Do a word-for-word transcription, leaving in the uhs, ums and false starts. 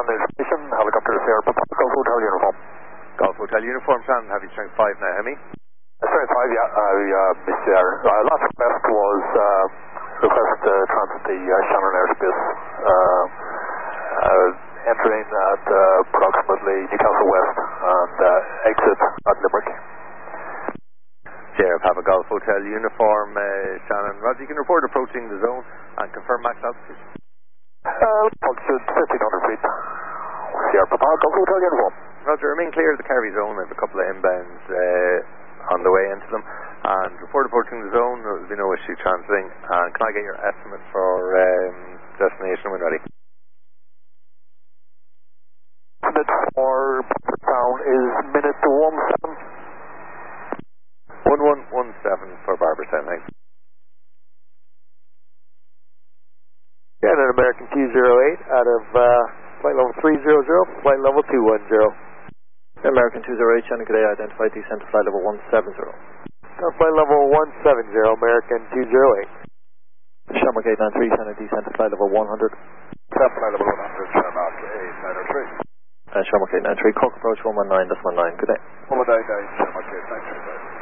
Shannon Station, helicopter Sierra Papa, Golf Hotel Uniform. Golf Hotel Uniform, Shannon, have you strength five now, Hemi? Strength five, yeah, I uh, missed you there. Uh, last request was uh, request to uh, transit the uh, Shannon airspace, uh, uh, entering at uh, approximately Newcastle West and uh, exit at Limerick. Sierra Papa Golf Hotel Uniform, uh, Shannon. Roger, you can report approaching the zone and confirm max altitude. Uh, altitude fifteen hundred feet. Sierra Papa Golf Hotel Uniform. Roger, remain clear of the Kerry zone. I have a couple of inbounds uh, on the way into them. And report approaching the zone, there will be no issue transiting. And can I get your estimate for um, destination when ready? Estimate for town is minute to one seven. one one one seven for Barbertown, thanks. Yeah, and American two zero eight out of uh, flight level three hundred, flight level two one zero. American two zero eight, Shannon, good day, identified descent to flight level one seven zero. Uh, flight level one seven zero, American two zero eight. Shamrock eight nine three, Shannon, descent to flight level one hundred. Flight level one hundred, Shamrock eight nine three. Uh, Shamrock eight nine three, Cork approach one one nine, that's one nine, good day. one one nine nine, Shamrock eight nine three.